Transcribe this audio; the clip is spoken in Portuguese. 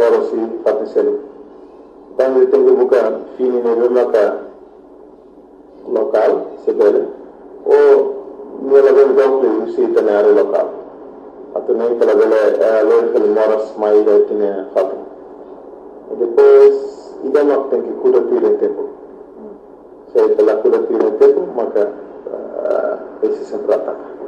lavoro si fatti selu. Quando tengo buka fini ne relaka local sebele o ne lavoro dopo si tenere local. Atau nem pela bela loja que moras mais da tinha fato. E depois ida não tem que cuidar do tempo. Se pela cuidar do tempo, maka esse sempre ataca.